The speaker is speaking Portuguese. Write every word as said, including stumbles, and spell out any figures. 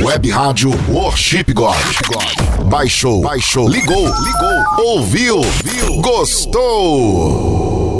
Web Rádio Worship God. Baixou, baixou, ligou, ligou, ouviu, viu, gostou.